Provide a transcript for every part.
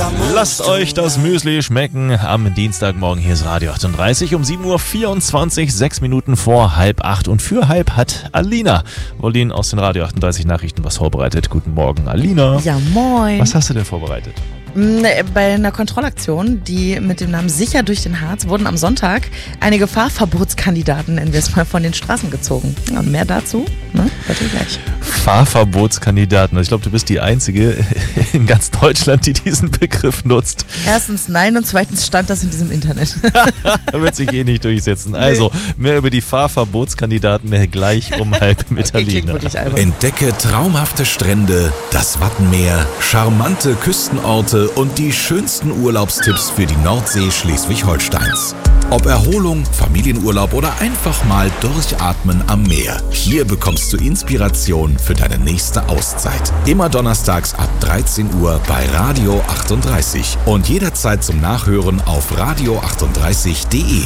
Lasst euch das Müsli schmecken am Dienstagmorgen. Hier ist Radio 38 um 7.24 Uhr, 6 Minuten vor 7:30. Und für 7:30 hat Alina Wollin aus den Radio 38 Nachrichten was vorbereitet. Guten Morgen, Alina. Ja, moin. Was hast du denn vorbereitet? Bei einer Kontrollaktion, die mit dem Namen Sicher durch den Harz, wurden am Sonntag einige Fahrverbotskandidaten, nennen wir es mal, von den Straßen gezogen. Und mehr dazu, hört ihr gleich. Fahrverbotskandidaten. Ich glaube, du bist die Einzige in ganz Deutschland, die diesen Begriff nutzt. Erstens nein und zweitens stand das in diesem Internet. Wird sich eh nicht durchsetzen. Also, mehr über die Fahrverbotskandidaten gleich um 7:30 mit Alina. Entdecke traumhafte Strände, das Wattenmeer, charmante Küstenorte und die schönsten Urlaubstipps für die Nordsee Schleswig-Holsteins. Ob Erholung, Familienurlaub oder einfach mal durchatmen am Meer. Hier bekommst du Inspiration für deine nächste Auszeit. Immer donnerstags ab 13 Uhr bei Radio 38 und jederzeit zum Nachhören auf radio38.de.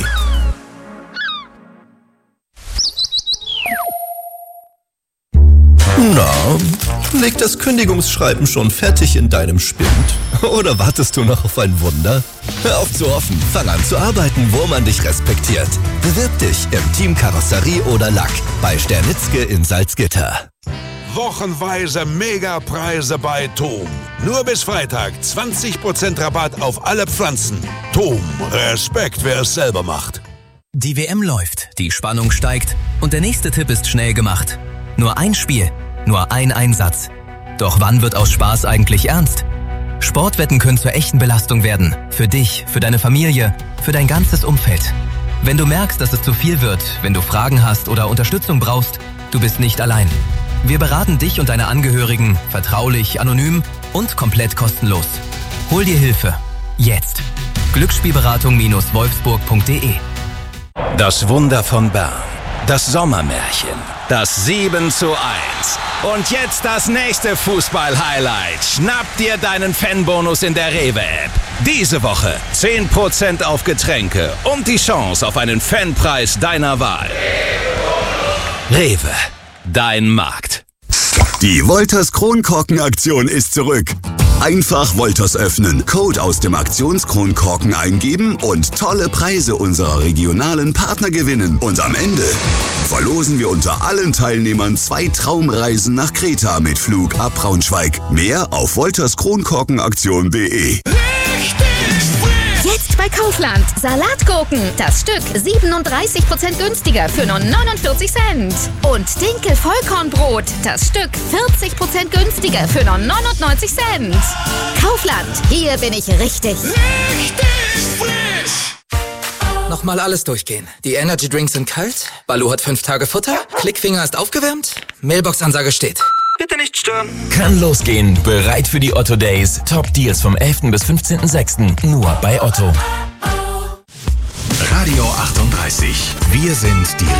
Na, liegt das Kündigungsschreiben schon fertig in deinem Spind? Oder wartest du noch auf ein Wunder? Hör auf zu hoffen, fang an zu arbeiten, wo man dich respektiert. Bewirb dich im Team Karosserie oder Lack bei Sternitzke in Salzgitter. Wochenweise Megapreise bei TOM. Nur bis Freitag 20% Rabatt auf alle Pflanzen. TOM, Respekt, wer es selber macht. Die WM läuft, die Spannung steigt und der nächste Tipp ist schnell gemacht. Nur ein Spiel, nur ein Einsatz. Doch wann wird aus Spaß eigentlich ernst? Sportwetten können zur echten Belastung werden. Für dich, für deine Familie, für dein ganzes Umfeld. Wenn du merkst, dass es zu viel wird, wenn du Fragen hast oder Unterstützung brauchst, du bist nicht allein. Wir beraten dich und deine Angehörigen vertraulich, anonym und komplett kostenlos. Hol dir Hilfe. Jetzt. Glücksspielberatung-wolfsburg.de. Das Wunder von Bern. Das Sommermärchen. Das 7:1. Und jetzt das nächste Fußball-Highlight. Schnapp dir deinen Fanbonus in der Rewe-App. Diese Woche 10% auf Getränke und die Chance auf einen Fanpreis deiner Wahl. Rewe, dein Markt. Die Wolters Kronkorken-Aktion ist zurück. Einfach Wolters öffnen, Code aus dem Aktionskronkorken eingeben und tolle Preise unserer regionalen Partner gewinnen. Und am Ende verlosen wir unter allen Teilnehmern 2 Traumreisen nach Kreta mit Flug ab Braunschweig. Mehr auf woltersKronkorkenaktion.de. Jetzt bei Kaufland. Salatgurken. Das Stück 37% günstiger für nur 49 Cent. Und Dinkel-Vollkornbrot. Das Stück 40% günstiger für nur 99 Cent. Kaufland. Hier bin ich richtig. Richtig frisch. Nochmal alles durchgehen. Die Energy Drinks sind kalt. Baloo hat 5 Tage Futter. Klickfinger ist aufgewärmt. Mailbox-Ansage steht. Bitte nicht stören. Kann losgehen. Bereit für die Otto Days. Top Deals vom 11. bis 15.06. Nur bei Otto. Radio 38. Wir sind die